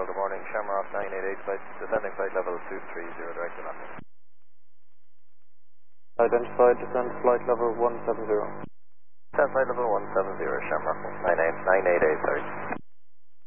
Control, good morning. Shamrock 988, flight, descending flight level 230, direct to landing. Identified, descend flight level 170. Descend flight level 170, Shamrock 988, sorry.